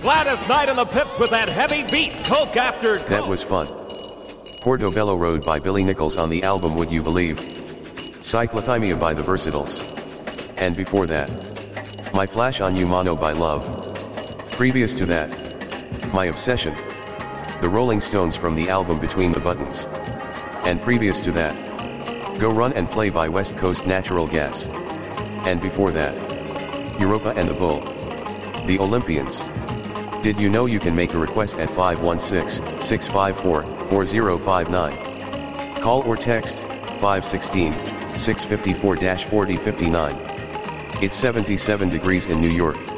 Gladys Knight and the Pips with that heavy beat, Coke after Coke. That was fun. Portobello Road by Billy Nichols on the album Would You Believe? Cyclothymia by the Versatiles. And before that, My Flash on You Mono by Love. Previous to that, My Obsession. The Rolling Stones from the album Between the Buttons. And previous to that, Go Run and Play by West Coast Natural Gas. And before that, Europa and the Bull. The Olympians. Did you know you can make a request at 516-654-4059? Call or text 516-654-4059. It's 77 degrees in New York.